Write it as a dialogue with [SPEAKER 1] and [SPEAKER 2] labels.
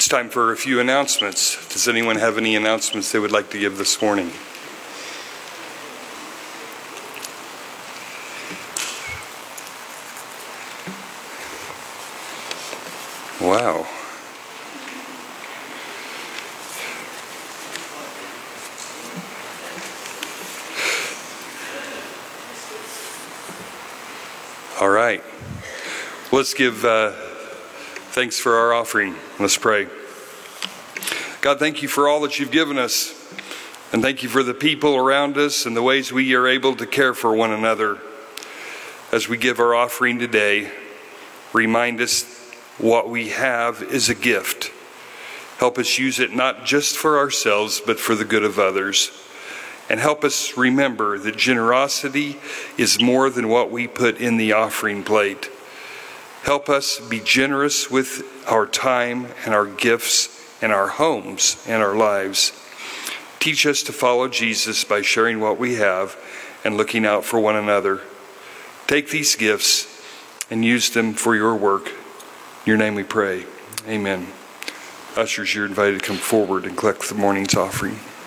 [SPEAKER 1] It's time for a few announcements. Does anyone have any announcements they would like to give this morning? Wow. All right. Let's give thanks for our offering. Let's pray. God, thank you for all that you've given us. And thank you for the people around us and the ways we are able to care for one another. As we give our offering today, remind us what we have is a gift. Help us use it not just for ourselves, but for the good of others. And help us remember that generosity is more than what we put in the offering plate. Help us be generous with our time and our gifts and our homes and our lives. Teach us to follow Jesus by sharing what we have and looking out for one another. Take these gifts and use them for your work. In your name we pray. Amen. Ushers, you're invited to come forward and collect the morning's offering.